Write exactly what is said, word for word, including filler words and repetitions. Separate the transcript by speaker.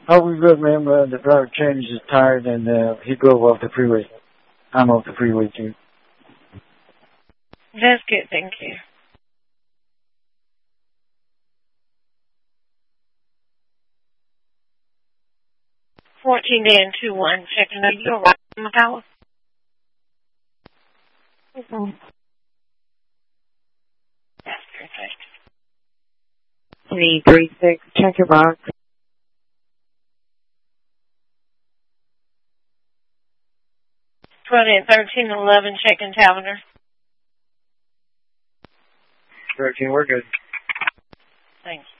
Speaker 1: Oh, we good, ma'am. Uh, the driver changed his tire and uh, he drove off the freeway. I'm off the freeway, too.
Speaker 2: That's good, thank you. fourteen Dan two one, checking out your right, McCall. Mm-hmm. That's perfect.
Speaker 3: three three six, check your box.
Speaker 2: twenty and thirteen eleven, checking calendar.
Speaker 1: thirteen, we're good.
Speaker 2: Thanks.